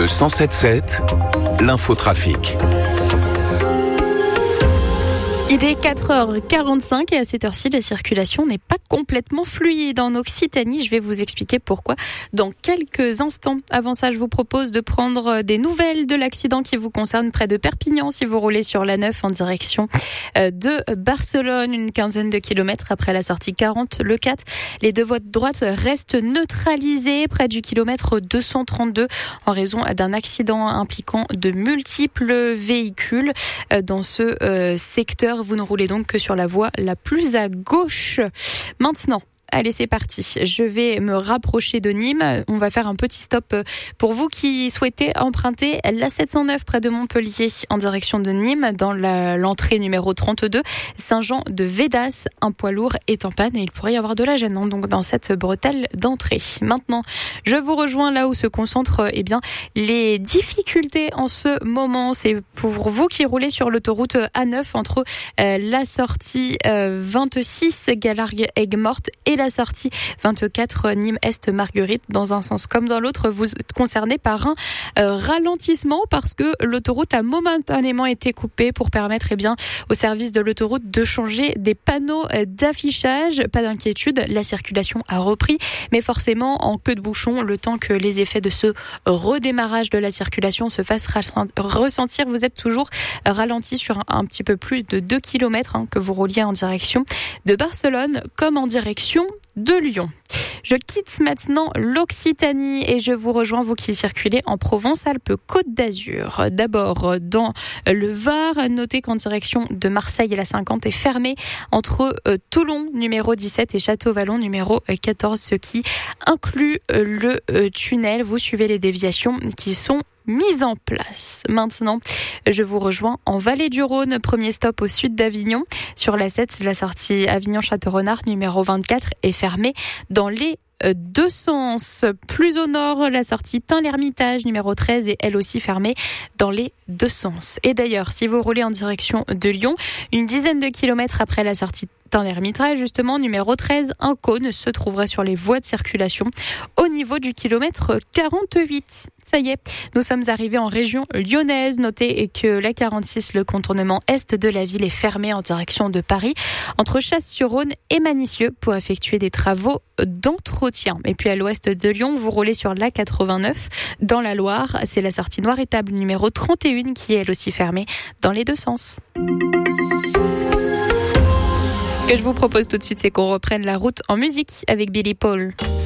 Le 107.7, l'infotrafic. Il est 4h45 et à cette heure-ci, la circulation n'est pas complètement fluide en Occitanie. Je vais vous expliquer pourquoi dans quelques instants. Avant ça, je vous propose de prendre des nouvelles de l'accident qui vous concerne près de Perpignan si vous roulez sur la 9 en direction de Barcelone, une quinzaine de kilomètres après la sortie 40, le 4. Les deux voies de droite restent neutralisées près du kilomètre 232 en raison d'un accident impliquant de multiples véhicules dans ce secteur. Vous ne roulez donc que sur la voie la plus à gauche. Maintenant, allez, c'est parti. Je vais me rapprocher de Nîmes. On va faire un petit stop pour vous qui souhaitez emprunter la 709 près de Montpellier en direction de Nîmes dans l'entrée numéro 32. Saint-Jean de Védas, un poids lourd est en panne et il pourrait y avoir de la gêne donc dans cette bretelle d'entrée. Maintenant, je vous rejoins là où se concentrent les difficultés en ce moment. C'est pour vous qui roulez sur l'autoroute A9 entre la sortie 26 Galargues-Aigues-Mortes et la sortie 24 Nîmes-Est-Marguerite. Dans un sens comme dans l'autre, vous êtes concerné par un ralentissement parce que l'autoroute a momentanément été coupée pour permettre au service de l'autoroute de changer des panneaux d'affichage. Pas d'inquiétude, la circulation a repris, mais forcément en queue de bouchon, le temps que les effets de ce redémarrage de la circulation se fassent ressentir. Vous êtes toujours ralenti sur un petit peu plus de 2 km que vous rouliez en direction de Barcelone comme en direction de Lyon. Je quitte maintenant l'Occitanie et je vous rejoins, vous qui circulez en Provence-Alpes-Côte d'Azur. D'abord, dans le Var, notez qu'en direction de Marseille, la 50 est fermée entre Toulon, numéro 17, et Château-Vallon, numéro 14, ce qui inclut le tunnel. Vous suivez les déviations qui sont mise en place. Maintenant, je vous rejoins en Vallée du Rhône. Premier stop au sud d'Avignon. Sur la 7, la sortie Avignon-Château-Renard, numéro 24, est fermée dans les deux sens. Plus au nord, la sortie Tain-l'Hermitage, numéro 13, est elle aussi fermée dans les deux sens. Et d'ailleurs, si vous roulez en direction de Lyon, une dizaine de kilomètres après la sortie Tain-l'Hermitage, justement, numéro 13, un cône se trouverait sur les voies de circulation au niveau du kilomètre 48. Ça y est, nous sommes arrivés en région lyonnaise. Notez que la 46, le contournement est de la ville, est fermé en direction de Paris, entre Chasse-sur-Rhône et Manicieux, pour effectuer des travaux d'entretien. Et puis à l'ouest de Lyon, vous roulez sur la 89 dans la Loire. C'est la sortie Noir-Étable numéro 31 qui est elle aussi fermée dans les deux sens. Ce que je vous propose tout de suite, c'est qu'on reprenne la route en musique avec Billy Paul.